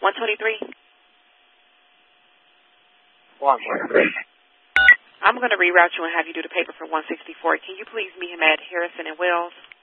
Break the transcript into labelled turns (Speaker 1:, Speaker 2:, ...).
Speaker 1: 123?
Speaker 2: 123.
Speaker 1: I'm going to reroute you and have you do the paper for 164. Can you please meet him at Harrison and Wells?